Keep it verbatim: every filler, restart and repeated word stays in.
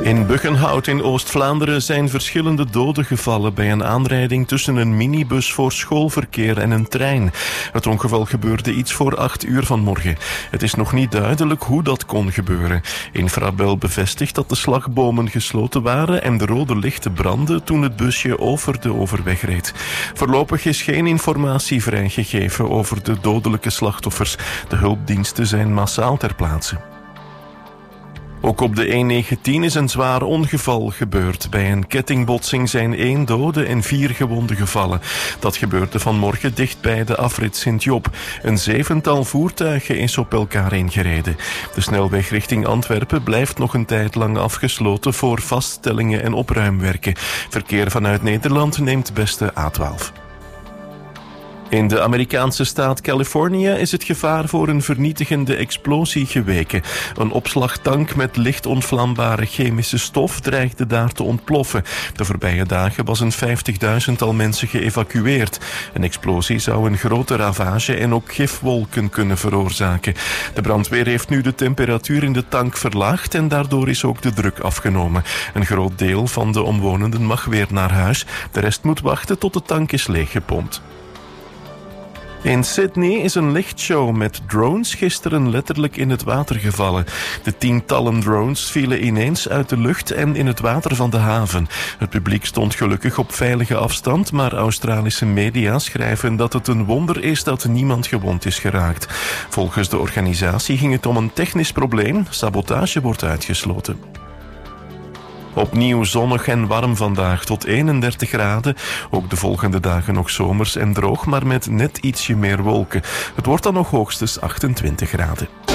In Buggenhout in Oost-Vlaanderen zijn verschillende doden gevallen bij een aanrijding tussen een minibus voor schoolverkeer en een trein. Het ongeval gebeurde iets voor acht uur vanmorgen. Het is nog niet duidelijk hoe dat kon gebeuren. Infrabel bevestigt dat de slagbomen gesloten waren en de rode lichten brandden toen het busje over de overweg reed. Voorlopig is geen informatie vrijgegeven over de dodelijke slachtoffers. De hulpdiensten zijn massaal ter plaatse. Ook op de N negentien is een zwaar ongeval gebeurd. Bij een kettingbotsing zijn één dode en vier gewonden gevallen. Dat gebeurde vanmorgen dicht bij de afrit Sint-Job. Een zevental voertuigen is op elkaar ingereden. De snelweg richting Antwerpen blijft nog een tijd lang afgesloten voor vaststellingen en opruimwerken. Verkeer vanuit Nederland neemt beste A twaalf. In de Amerikaanse staat Californië is het gevaar voor een vernietigende explosie geweken. Een opslagtank met licht ontvlambare chemische stof dreigde daar te ontploffen. De voorbije dagen was een vijftigduizendtal mensen geëvacueerd. Een explosie zou een grote ravage en ook gifwolken kunnen veroorzaken. De brandweer heeft nu de temperatuur in de tank verlaagd en daardoor is ook de druk afgenomen. Een groot deel van de omwonenden mag weer naar huis. De rest moet wachten tot de tank is leeggepompt. In Sydney is een lichtshow met drones gisteren letterlijk in het water gevallen. De tientallen drones vielen ineens uit de lucht en in het water van de haven. Het publiek stond gelukkig op veilige afstand, maar Australische media schrijven dat het een wonder is dat niemand gewond is geraakt. Volgens de organisatie ging het om een technisch probleem. Sabotage wordt uitgesloten. Opnieuw zonnig en warm vandaag tot eenendertig graden. Ook de volgende dagen nog zomers en droog, maar met net ietsje meer wolken. Het wordt dan nog hoogstens achtentwintig graden.